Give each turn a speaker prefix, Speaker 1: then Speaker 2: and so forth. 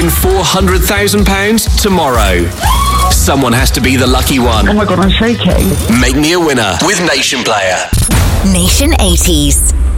Speaker 1: win £400,000 tomorrow. Someone has to be the lucky one.
Speaker 2: Oh my God, I'm shaking.
Speaker 1: Make me a winner with Nation Player.
Speaker 3: Nation 80s.